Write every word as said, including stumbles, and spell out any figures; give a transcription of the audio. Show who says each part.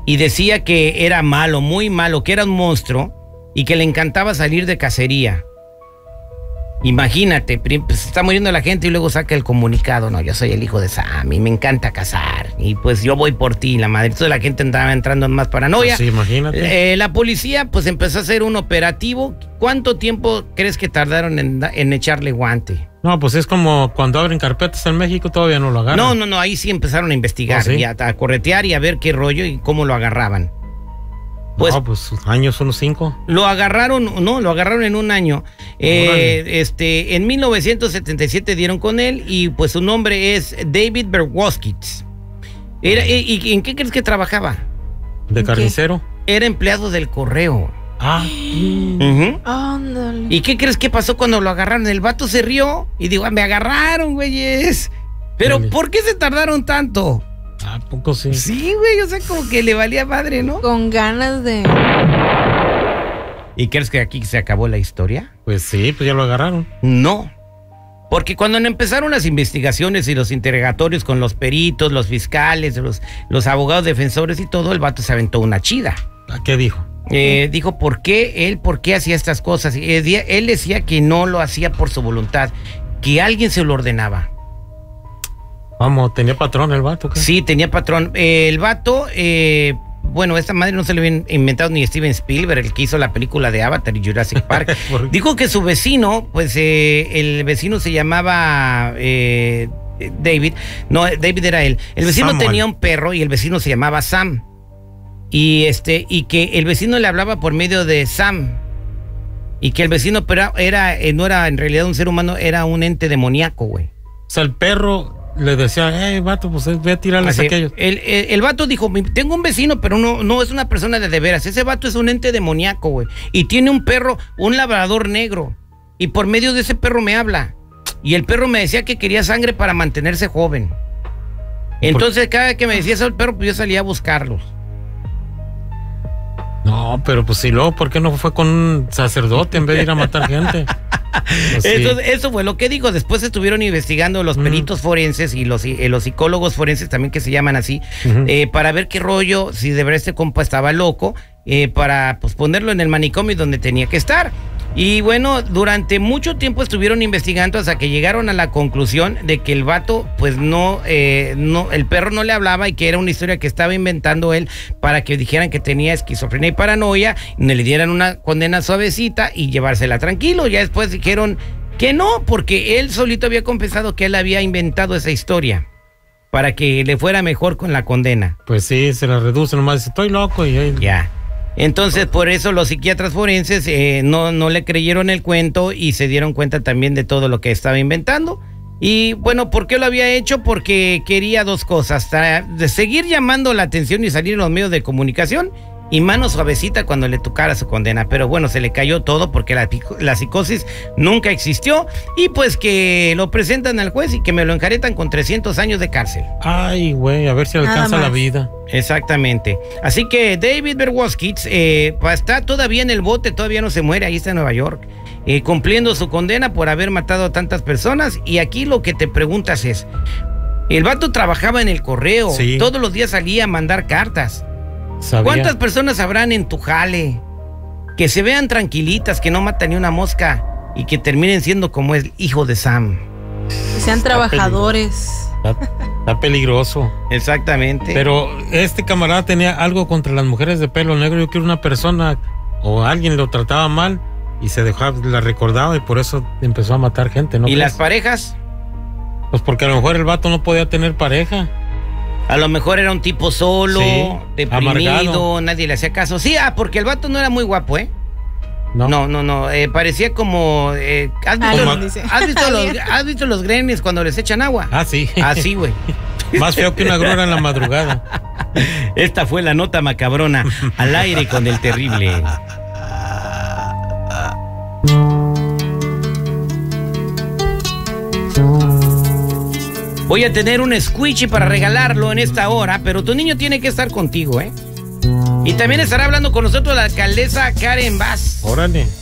Speaker 1: y decía que era malo, muy malo, que era un monstruo y que le encantaba salir de cacería. Imagínate, pues está muriendo la gente y luego saca el comunicado, no, yo soy el hijo de Sam y me encanta cazar y pues yo voy por ti, la madre. Entonces la gente andaba entrando en más paranoia.
Speaker 2: Sí, imagínate.
Speaker 1: Eh, la policía pues empezó a hacer un operativo. ¿Cuánto tiempo crees que tardaron en, en echarle guante?
Speaker 2: No, pues es como cuando abren carpetas en México, todavía no lo agarran.
Speaker 1: No, no, no, ahí sí empezaron a investigar,
Speaker 2: ¿Oh, sí?
Speaker 1: y a, a corretear y a ver qué rollo y cómo lo agarraban.
Speaker 2: Pues, no, pues años, unos cinco.
Speaker 1: Lo agarraron, no, lo agarraron en un año. Eh, este, en mil novecientos setenta y siete dieron con él y pues su nombre es David Berkowitz. Era, ¿y, y en qué crees que trabajaba?
Speaker 2: ¿De carnicero?
Speaker 1: Era empleado del correo.
Speaker 2: Ah.
Speaker 1: Uh-huh.
Speaker 3: Ándale.
Speaker 1: ¿Y qué crees que pasó cuando lo agarraron? El vato se rió y dijo, me agarraron, güeyes. Pero,
Speaker 2: Dale.
Speaker 1: ¿por qué se tardaron tanto?
Speaker 2: ¿A poco sí?
Speaker 1: Sí, güey, o sea, como que le valía madre, ¿no?
Speaker 3: Con ganas de...
Speaker 1: ¿Y crees que aquí se acabó la historia?
Speaker 2: Pues sí, pues ya lo agarraron.
Speaker 1: No. Porque cuando empezaron las investigaciones y los interrogatorios con los peritos, los fiscales, los, los abogados defensores y todo, el vato se aventó una chida.
Speaker 2: ¿A qué dijo?
Speaker 1: Eh, dijo, ¿por qué él, por qué hacía estas cosas? Y él decía que no lo hacía por su voluntad, que alguien se lo ordenaba.
Speaker 2: Vamos, ¿tenía patrón el vato? ¿Qué?
Speaker 1: Sí, tenía patrón. Eh, el vato, eh, bueno, esta madre no se le había inventado ni Steven Spielberg, el que hizo la película de Avatar y Jurassic Park. Dijo que su vecino, pues eh, el vecino se llamaba eh, David. No, David era él. El vecino
Speaker 2: Samuel.
Speaker 1: tenía un perro y el vecino se llamaba Sam. Y este, y que el vecino le hablaba por medio de Sam. Y que el vecino pero era, eh, no era en realidad un ser humano, era un ente demoníaco, güey.
Speaker 2: O sea, el perro le decía, hey, vato, pues voy a tirarles a aquellos.
Speaker 1: El, el, el vato dijo, tengo un vecino, pero no, no es una persona de de veras. Ese vato es un ente demoníaco, güey. Y tiene un perro, un labrador negro. Y por medio de ese perro me habla. Y el perro me decía que quería sangre para mantenerse joven. Entonces, cada vez que me decía eso el perro, pues yo salía a buscarlos.
Speaker 2: No, pero pues sí, luego, ¿por qué no fue con un sacerdote en vez de ir a matar gente? Pues sí.
Speaker 1: Eso, eso fue lo que dijo. Después estuvieron investigando los peritos mm. forenses y los, eh, los psicólogos forenses también, que se llaman así, uh-huh. eh, para ver qué rollo, si de verdad este compa estaba loco, eh, para pues ponerlo en el manicomio donde tenía que estar. Y bueno, durante mucho tiempo estuvieron investigando hasta que llegaron a la conclusión de que el vato, pues no, eh, no, el perro no le hablaba y que era una historia que estaba inventando él para que dijeran que tenía esquizofrenia y paranoia, y le dieran una condena suavecita y llevársela tranquilo. Ya después dijeron que no, porque él solito había confesado que él había inventado esa historia para que le fuera mejor con la condena.
Speaker 2: Pues sí, se la reduce, nomás dice, estoy loco y ahí...
Speaker 1: Ya. Entonces, por eso los psiquiatras forenses eh, no, no le creyeron el cuento y se dieron cuenta también de todo lo que estaba inventando. Y bueno, ¿por qué lo había hecho? Porque quería dos cosas: de seguir llamando la atención y salir en los medios de comunicación, y mano suavecita cuando le tocara su condena. Pero bueno, se le cayó todo porque la, la psicosis nunca existió. Y pues que lo presentan al juez y que me lo enjaretan con trescientos años de cárcel.
Speaker 2: Ay, güey, a ver si alcanza la vida.
Speaker 1: Exactamente. Así que David Berkowitz eh, está todavía en el bote, todavía no se muere, ahí está en Nueva York, eh, cumpliendo su condena por haber matado a tantas personas. Y aquí lo que te preguntas es, el vato trabajaba en el correo, sí. Todos los días salía a mandar cartas. Sabía. ¿Cuántas personas habrán en tu jale que se vean tranquilitas, que no matan ni una mosca y que terminen siendo como el hijo de Sam?
Speaker 3: Que sean está trabajadores.
Speaker 2: Está, está peligroso.
Speaker 1: Exactamente.
Speaker 2: Pero este camarada tenía algo contra las mujeres de pelo negro. Yo creo que una persona o alguien lo trataba mal y se dejaba, la recordaba y por eso empezó a matar gente, ¿no?
Speaker 1: ¿Y
Speaker 2: crees?
Speaker 1: Las parejas?
Speaker 2: Pues porque a lo mejor el vato no podía tener pareja.
Speaker 1: A lo mejor era un tipo solo, sí, deprimido, amargado. Nadie le hacía caso. Sí, ah, porque el vato no era muy guapo, ¿eh? No, no, no, no eh, parecía como... Eh, ¿has, visto
Speaker 3: ¿Cómo?
Speaker 1: Los, ¿has, visto los, ¿Has visto los Gremlins cuando les echan agua?
Speaker 2: Ah, sí.
Speaker 1: Así, güey.
Speaker 2: Más feo que una grúa en la madrugada.
Speaker 1: Esta fue la nota macabrona, al aire con el terrible. Voy a tener un squishy para regalarlo en esta hora, pero tu niño tiene que estar contigo, ¿eh? Y también estará hablando con nosotros la alcaldesa Karen Bass.
Speaker 2: Órale.